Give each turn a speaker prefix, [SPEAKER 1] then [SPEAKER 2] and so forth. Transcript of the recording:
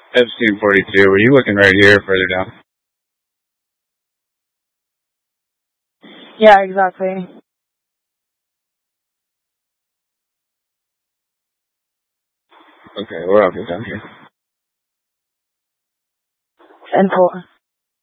[SPEAKER 1] Epstein 42. Were you looking right here or further down?
[SPEAKER 2] Yeah, exactly.
[SPEAKER 1] Okay, we're all good down here.
[SPEAKER 2] 10-4.